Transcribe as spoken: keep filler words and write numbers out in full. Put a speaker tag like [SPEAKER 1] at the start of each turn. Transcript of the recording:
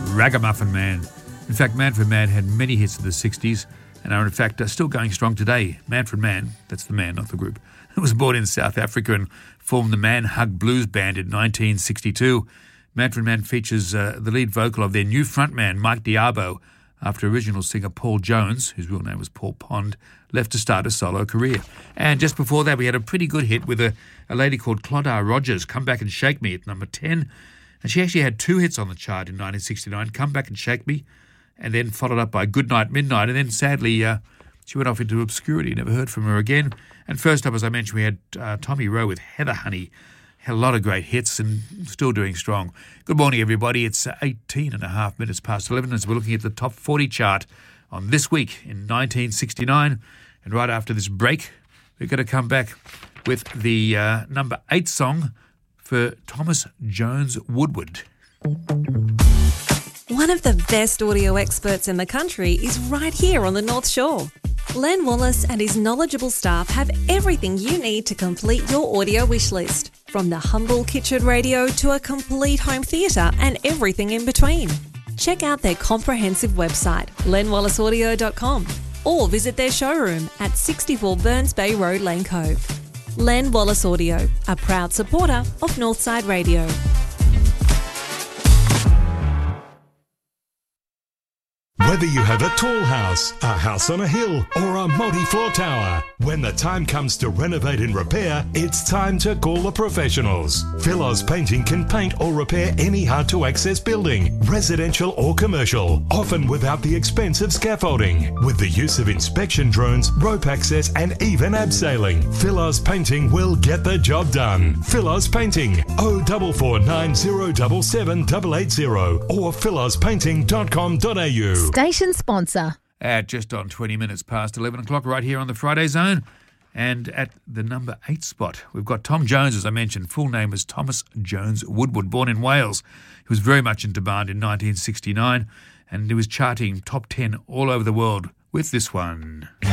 [SPEAKER 1] Ragamuffin Man. In fact, Manfred Mann had many hits in the sixties and are in fact still going strong today. Manfred Mann, that's the man, not the group, was born in South Africa and formed the Man Hug Blues Band in nineteen sixty-two. Manfred Mann features uh, the lead vocal of their new frontman, Mike Diabo, after original singer Paul Jones, whose real name was Paul Pond, left to start a solo career. And just before that, we had a pretty good hit with a, a lady called Clodagh Rogers, Come Back and Shake Me at number ten. And she actually had two hits on the chart in nineteen sixty-nine, Come Back and Shake Me, and then followed up by Good Night Midnight. And then sadly, uh, she went off into obscurity, never heard from her again. And first up, as I mentioned, we had uh, Tommy Rowe with Heather Honey. Had a lot of great hits and still doing strong. Good morning, everybody. It's eighteen and a half minutes past eleven as we're looking at the top forty chart on this week in nineteen sixty-nine. And right after this break, we're going to come back with the uh, number eight song for Thomas Jones Woodward.
[SPEAKER 2] One of the best audio experts in the country is right here on the North Shore. Len Wallace and his knowledgeable staff have everything you need to complete your audio wish list, from the humble kitchen radio to a complete home theatre and everything in between. Check out their comprehensive website, len wallace audio dot com, or visit their showroom at sixty-four Burns Bay Road, Lane Cove. Len Wallace Audio, a proud supporter of Northside Radio.
[SPEAKER 3] Whether you have a tall house, a house on a hill, or a multi-floor tower, when the time comes to renovate and repair, it's time to call the professionals. Philos Painting can paint or repair any hard-to-access building, residential or commercial, often without the expense of scaffolding. With the use of inspection drones, rope access, and even abseiling, Philos Painting will get the job done. Philos Painting, oh four four nine zero seven seven eight eight zero or philos painting dot com dot a u.
[SPEAKER 4] Station sponsor.
[SPEAKER 1] At just on twenty minutes past eleven o'clock right here on the Friday Zone. And at the number eight spot, we've got Tom Jones, as I mentioned. Full name is Thomas Jones Woodward, born in Wales. He was very much in demand in nineteen sixty-nine and he was charting top ten all over the world with this one.